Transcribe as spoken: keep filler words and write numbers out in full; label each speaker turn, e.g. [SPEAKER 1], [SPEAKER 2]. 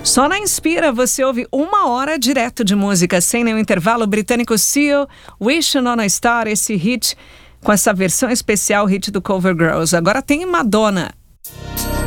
[SPEAKER 1] Só na Inspira você ouve uma hora direto de música, sem nenhum intervalo. O britânico Seal, Wishing on a Star, esse hit com essa versão especial, hit do Cover Girls. Agora tem Madonna,